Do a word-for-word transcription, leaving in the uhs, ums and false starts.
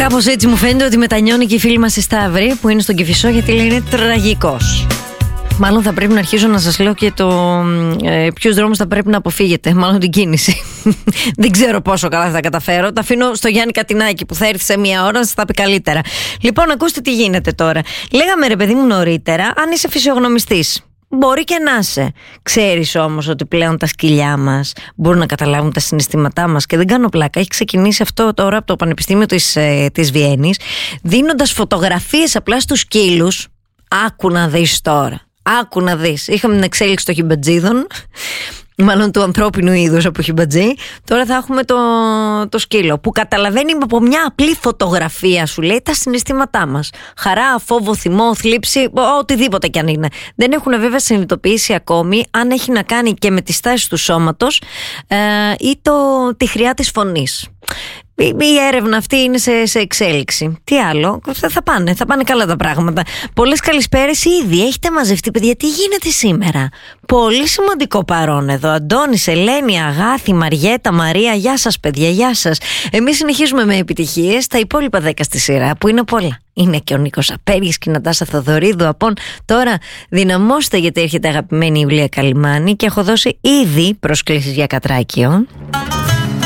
Κάπως έτσι μου φαίνεται ότι μετανιώνει και η φίλη μας η Σταύρη που είναι στον Κηφισό, γιατί λέει είναι τραγικός. Μάλλον θα πρέπει να αρχίσω να σας λέω και το ε, ποιους δρόμους θα πρέπει να αποφύγετε. Μάλλον την κίνηση. Δεν ξέρω πόσο καλά θα τα καταφέρω. Τα αφήνω στο Γιάννη Κατινάκη που θα έρθει σε μία ώρα να σας τα πει καλύτερα. Λοιπόν, ακούστε τι γίνεται τώρα. Λέγαμε ρε παιδί μου νωρίτερα, αν είσαι φυσιογνωμιστής. Μπορεί και να είσαι. Ξέρεις όμως ότι πλέον τα σκυλιά μας μπορούν να καταλάβουν τα συναισθήματά μας, και δεν κάνω πλάκα. Έχει ξεκινήσει αυτό τώρα από το Πανεπιστήμιο της, ε, της Βιέννης, δίνοντας φωτογραφίες απλά στους σκύλους. Άκου να δεις τώρα. Άκου να δεις. Είχαμε την εξέλιξη των χιμπατζίδων, μάλλον του ανθρώπινου είδους από χιμπατζή. Τώρα θα έχουμε το, το σκύλο που καταλαβαίνει από μια απλή φωτογραφία, σου λέει, τα συναισθήματά μας. Χαρά, φόβο, θυμό, θλίψη, οτιδήποτε κι αν είναι. Δεν έχουν βέβαια συνειδητοποιήσει ακόμη αν έχει να κάνει και με τη στάση του σώματος ε, ή το, τη χρειά της φωνής. Η έρευνα αυτή είναι σε, σε εξέλιξη. Τι άλλο, θα, θα πάνε, θα πάνε καλά τα πράγματα. Πολλές καλησπέρες ήδη. Έχετε μαζευτεί, παιδιά, τι γίνεται σήμερα? Πολύ σημαντικό παρόν εδώ. Αντώνης, Ελένη, Αγάθη, Μαριέτα, Μαρία. Γεια σας, παιδιά, γεια σας. Εμείς συνεχίζουμε με επιτυχίες. Τα υπόλοιπα δέκα στη σειρά, που είναι πολλά. Είναι και ο Νίκος Απέργης και η Νατάσα Θοδωρίδου. Από τώρα δυναμώστε, γιατί έρχεται αγαπημένη η Ιουλία Καλυμάνη και έχω δώσει ήδη προσκλήσεις για Κατράκιο.